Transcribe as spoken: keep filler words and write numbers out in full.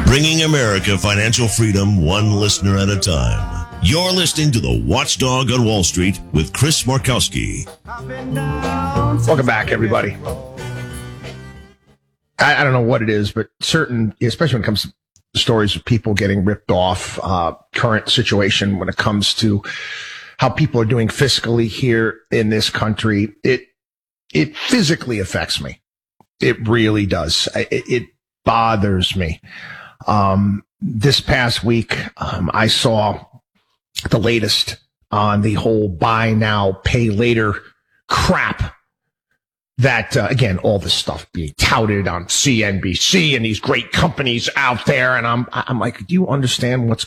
Bringing America financial freedom one listener at a time. You're listening to The Watchdog on Wall Street with Chris Markowski. Welcome back, everybody. I, I don't know what it is, but certain, especially when it comes to stories of people getting ripped off, uh, current situation when it comes to how people are doing fiscally here in this country, it it physically affects me. It really does. It, it bothers me. Um, this past week, um, I saw the latest on the whole buy now, pay later crap that, uh, again, all this stuff being touted on C N B C and these great companies out there. And I'm, I'm like, do you understand what's